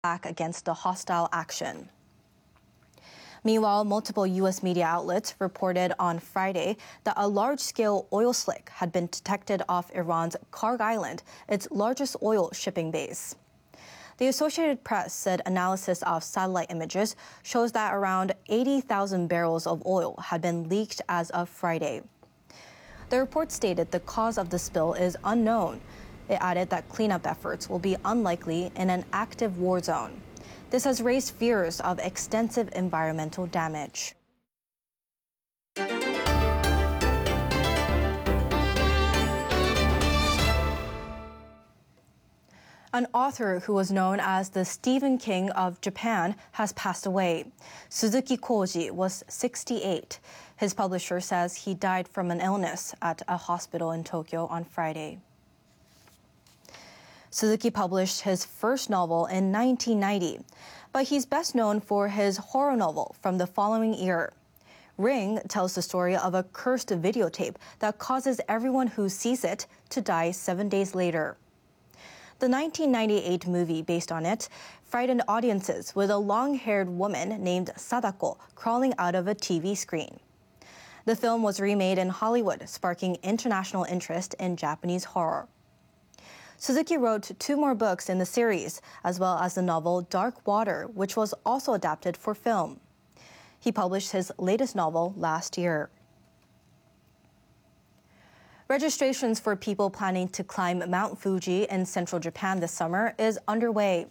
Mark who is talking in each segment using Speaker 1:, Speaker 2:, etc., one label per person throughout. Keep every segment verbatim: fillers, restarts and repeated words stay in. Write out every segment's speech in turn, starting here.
Speaker 1: back against the hostile action. Meanwhile, multiple U S media outlets reported on Friday that a large-scale oil slick had been detected off Iran's Karg Island, its largest oil shipping base. The Associated Press said analysis of satellite images shows that around eighty thousand barrels of oil had been leaked as of Friday. The report stated the cause of the spill is unknown. It added that cleanup efforts will be unlikely in an active war zone. This has raised fears of extensive environmental damage. An author who was known as the Stephen King of Japan has passed away. Suzuki Koji was sixty-eight. His publisher says he died from an illness at a hospital in Tokyo on Friday. Suzuki published his first novel in nineteen ninety, but he's best known for his horror novel from the following year. Ring tells the story of a cursed videotape that causes everyone who sees it to die seven days later. The nineteen ninety-eight movie based on it frightened audiences with a long-haired woman named Sadako crawling out of a T V screen. The film was remade in Hollywood, sparking international interest in Japanese horror. Suzuki wrote two more books in the series, as well as the novel Dark Water, which was also adapted for film. He published his latest novel last year. Registrations for people planning to climb Mount Fuji in central Japan this summer is underway.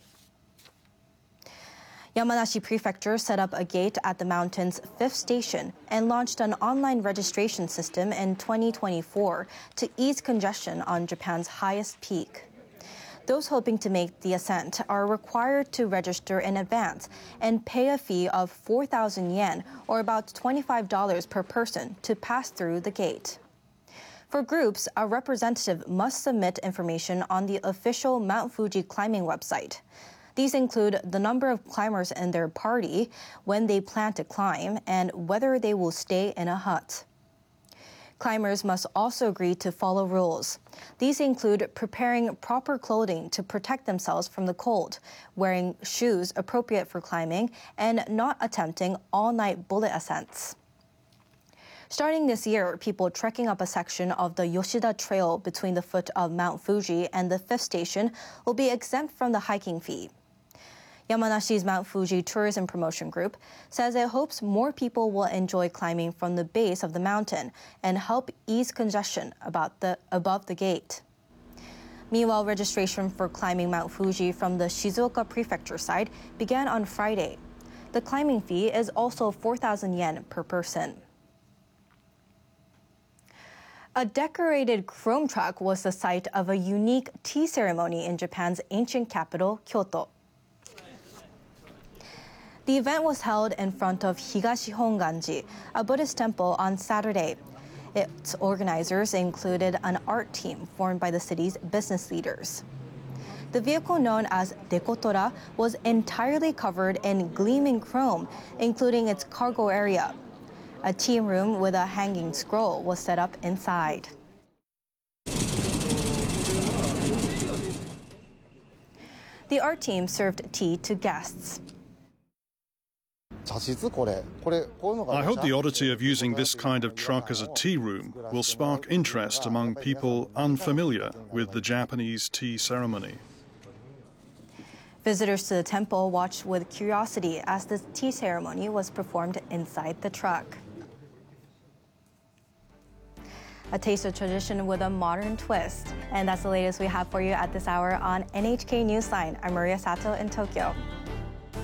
Speaker 1: Yamanashi Prefecture set up a gate at the mountain's fifth station and launched an online registration system in twenty twenty-four to ease congestion on Japan's highest peak. Those hoping to make the ascent are required to register in advance and pay a fee of four thousand yen, or about twenty-five dollars per person, to pass through the gate. For groups, a representative must submit information on the official Mount Fuji climbing website. These include the number of climbers in their party, when they plan to climb, and whether they will stay in a hut. Climbers must also agree to follow rules. These include preparing proper clothing to protect themselves from the cold, wearing shoes appropriate for climbing, and not attempting all-night bullet ascents. Starting this year, people trekking up a section of the Yoshida Trail between the foot of Mount Fuji and the fifth station will be exempt from the hiking fee. Yamanashi's Mount Fuji Tourism Promotion Group says it hopes more people will enjoy climbing from the base of the mountain and help ease congestion about the, above the gate. Meanwhile, registration for climbing Mount Fuji from the Shizuoka Prefecture side began on Friday. The climbing fee is also four thousand yen per person. A decorated chrome truck was the site of a unique tea ceremony in Japan's ancient capital, Kyoto. The event was held in front of Higashi Honganji, a Buddhist temple, on Saturday. Its organizers included an art team formed by the city's business leaders. The vehicle, known as Dekotora, was entirely covered in gleaming chrome, including its cargo area. A tea room with a hanging scroll was set up inside. The art team served tea to guests.
Speaker 2: I hope the oddity of using this kind of truck as a tea room will spark interest among people unfamiliar with the Japanese tea ceremony.
Speaker 1: Visitors to the temple watched with curiosity as the tea ceremony was performed inside the truck. A taste of tradition with a modern twist. And that's the latest we have for you at this hour on N H K Newsline. I'm Maria Sato in Tokyo.